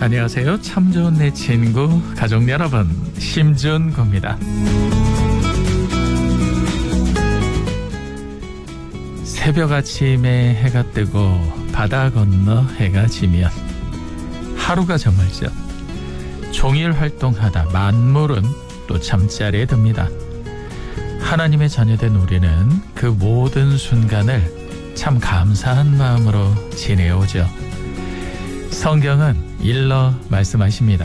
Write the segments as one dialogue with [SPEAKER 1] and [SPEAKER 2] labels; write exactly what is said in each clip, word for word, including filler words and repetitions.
[SPEAKER 1] 안녕하세요. 참 좋은 내 친구 가족 여러분, 심준구입니다. 새벽 아침에 해가 뜨고 바다 건너 해가 지면 하루가 저물죠. 종일 활동하다 만물은 또 잠자리에 듭니다. 하나님의 자녀된 우리는 그 모든 순간을 참 감사한 마음으로 지내오죠. 성경은 일러 말씀하십니다.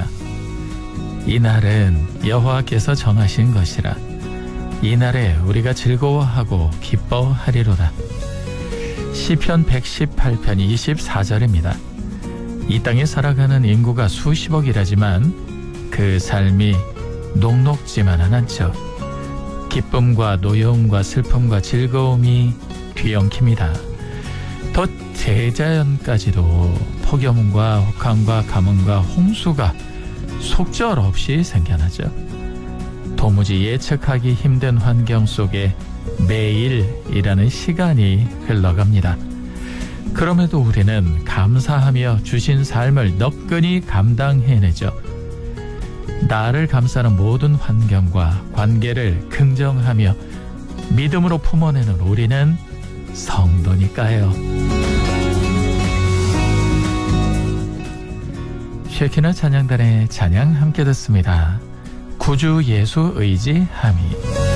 [SPEAKER 1] 이날은 여호와께서 정하신 것이라. 이날에 우리가 즐거워하고 기뻐하리로다. 시편 백십팔 편 이십사 절입니다. 이 땅에 살아가는 인구가 수십억이라지만 그 삶이 녹록지만은 않죠. 기쁨과 노여움과 슬픔과 즐거움이 뒤엉킵니다. 더 대자연까지도 폭염과 혹한과 가뭄과 홍수가 속절없이 생겨나죠. 도무지 예측하기 힘든 환경 속에 매일 일하는 시간이 흘러갑니다. 그럼에도 우리는 감사하며 주신 삶을 너끈히 감당해내죠. 나를 감싸는 모든 환경과 관계를 긍정하며 믿음으로 품어내는 우리는 성도니까요. 쉐키나 찬양단의 찬양 함께 듣습니다. 구주 예수 의지함이.